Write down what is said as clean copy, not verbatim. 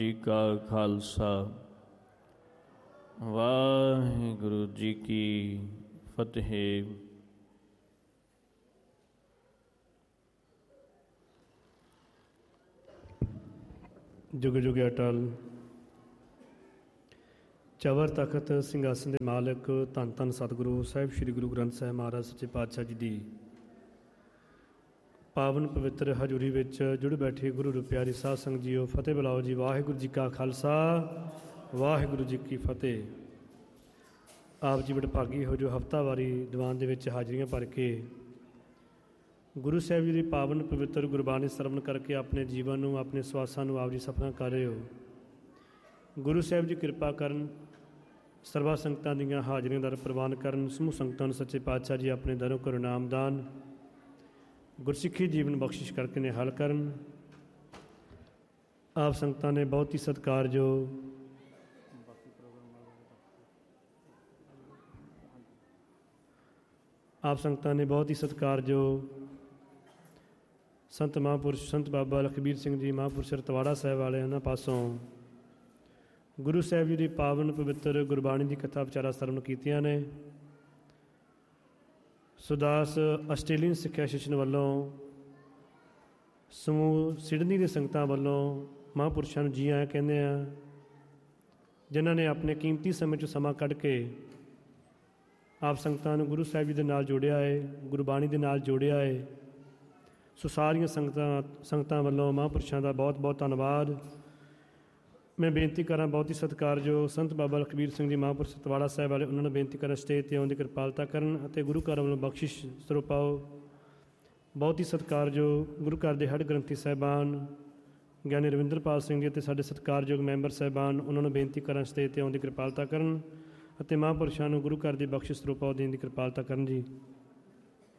ਜੀ ਕਾ ਖਾਲਸਾ ਵਾਹਿਗੁਰੂ ਜੀ ਕੀ ਫਤਿਹ। ਜੁਗ ਜੁਗ ਅਟਲ ਚਵਰ ਤਖਤ ਸਿੰਘਾਸਨ ਦੇ ਮਾਲਕ ਧੰਨ ਧੰਨ ਸਤਿਗੁਰੂ ਸਾਹਿਬ ਸ੍ਰੀ ਗੁਰੂ ਗ੍ਰੰਥ ਸਾਹਿਬ ਮਹਾਰਾਜ ਸੱਚੇ ਪਾਤਸ਼ਾਹ ਜੀ ਦੀ ਪਾਵਨ ਪਵਿੱਤਰ ਹਜ਼ੂਰੀ ਵਿੱਚ ਜੁੜ ਬੈਠੇ ਗੁਰੂ ਰੂ ਪਿਆਰੀ ਸਾਧ ਸੰਗਤ ਜੀਓ, ਫਤਿਹ ਬੁਲਾਓ ਜੀ। ਵਾਹਿਗੁਰੂ ਜੀ ਕਾ ਖਾਲਸਾ ਵਾਹਿਗੁਰੂ ਜੀ ਕੀ ਫਤਿਹ। ਆਪ ਜੀ ਵਡਭਾਗੀ ਹੋ ਜੋ ਹਫ਼ਤਾਵਾਰੀ ਦੀਵਾਨ ਦੇ ਵਿੱਚ ਹਾਜ਼ਰੀਆਂ ਭਰ ਕੇ ਗੁਰੂ ਸਾਹਿਬ ਜੀ ਦੀ ਪਾਵਨ ਪਵਿੱਤਰ ਗੁਰਬਾਣੀ ਸਰਵਣ ਕਰਕੇ ਆਪਣੇ ਜੀਵਨ ਨੂੰ, ਆਪਣੇ ਸਵਾਸਾਂ ਨੂੰ ਆਪ ਜੀ ਸਫਲਾ ਕਰ ਰਹੇ ਹੋ। ਗੁਰੂ ਸਾਹਿਬ ਜੀ ਕਿਰਪਾ ਕਰਨ, ਸਰਬਾ ਸੰਗਤਾਂ ਦੀਆਂ ਹਾਜ਼ਰੀਆਂ ਦਰ ਪ੍ਰਵਾਨ ਕਰਨ। ਸਮੂਹ ਸੰਗਤਾਂ ਨੂੰ ਸੱਚੇ ਪਾਤਸ਼ਾਹ ਜੀ ਆਪਣੇ ਦਰੋਂ ਕਰੋ ਨਾਮਦਾਨ, ਗੁਰਸਿੱਖੀ ਜੀਵਨ ਬਖਸ਼ਿਸ਼ ਕਰਕੇ ਨਿਹਾਲ ਕਰਨ। ਆਪ ਸੰਗਤਾਂ ਨੇ ਬਹੁਤ ਹੀ ਸਤਿਕਾਰਯੋਗ ਸੰਤ ਮਹਾਂਪੁਰਸ਼ ਸੰਤ ਬਾਬਾ ਲਖਬੀਰ ਸਿੰਘ ਜੀ ਮਹਾਂਪੁਰਸ਼ ਰਤਵਾੜਾ ਸਾਹਿਬ ਵਾਲੇ ਉਹਨਾਂ ਪਾਸੋਂ ਗੁਰੂ ਸਾਹਿਬ ਜੀ ਦੀ ਪਾਵਨ ਪਵਿੱਤਰ ਗੁਰਬਾਣੀ ਦੀ ਕਥਾ ਵਿਚਾਰਾ ਸਰਵਣ ਕੀਤੀਆਂ ਨੇ। ਸੁਦਾਸ ਆਸਟ੍ਰੇਲੀਅਨ ਸਿੱਖਿਆ ਸੈਸ਼ਨ ਵੱਲੋਂ ਸਮੂਹ ਸਿਡਨੀ ਦੇ ਸੰਗਤਾਂ ਵੱਲੋਂ ਮਹਾਂਪੁਰਸ਼ਾਂ ਨੂੰ ਜੀ ਆਇਆਂ ਕਹਿੰਦੇ ਆ, ਜਿਨ੍ਹਾਂ ਨੇ ਆਪਣੇ ਕੀਮਤੀ ਸਮੇਂ 'ਚੋਂ ਸਮਾਂ ਕੱਢ ਕੇ ਆਪ ਸੰਗਤਾਂ ਨੂੰ ਗੁਰੂ ਸਾਹਿਬ ਜੀ ਦੇ ਨਾਲ ਜੋੜਿਆ ਹੈ, ਗੁਰਬਾਣੀ ਦੇ ਨਾਲ ਜੋੜਿਆ ਹੈ। ਸੋ ਸਾਰੀਆਂ ਸੰਗਤਾਂ ਵੱਲੋਂ ਮਹਾਂਪੁਰਸ਼ਾਂ ਦਾ ਬਹੁਤ ਬਹੁਤ ਧੰਨਵਾਦ। ਮੈਂ ਬੇਨਤੀ ਕਰਾਂ ਬਹੁਤ ਹੀ ਸਤਿਕਾਰਯੋਗ ਸੰਤ ਬਾਬਾ ਲਖਬੀਰ ਸਿੰਘ ਜੀ ਮਹਾਂਪੁਰਸ਼ ਰਤਵਾੜਾ ਸਾਹਿਬ ਵਾਲੇ, ਉਹਨਾਂ ਨੂੰ ਬੇਨਤੀ ਕਰਾਂ ਸਟੇਜ 'ਤੇ ਆਉਣ ਦੀ ਕਿਰਪਾਲਤਾ ਕਰਨ ਅਤੇ ਗੁਰੂ ਘਰ ਵੱਲੋਂ ਬਖਸ਼ਿਸ਼ ਸਰੂਪ ਪਾਓ। ਬਹੁਤ ਹੀ ਸਤਿਕਾਰਯੋਗ ਗੁਰੂ ਘਰ ਦੇ ਹੜ ਗ੍ਰੰਥੀ ਸਾਹਿਬਾਨ ਗਿਆਨੀ ਰਵਿੰਦਰਪਾਲ ਸਿੰਘ ਜੀ ਅਤੇ ਸਾਡੇ ਸਤਿਕਾਰਯੋਗ ਮੈਂਬਰ ਸਾਹਿਬਾਨ, ਉਹਨਾਂ ਨੂੰ ਬੇਨਤੀ ਕਰਾਂ ਸਟੇਜ 'ਤੇ ਆਉਣ ਦੀ ਕਿਰਪਾਲਤਾ ਕਰਨ ਅਤੇ ਮਹਾਂਪੁਰਸ਼ਾਂ ਨੂੰ ਗੁਰੂ ਘਰ ਦੀ ਬਖਸ਼ਿਸ਼ ਸਰੂਪ ਪਾਓ ਦੇਣ ਦੀ ਕਿਰਪਾਲਤਾ ਕਰਨ ਜੀ।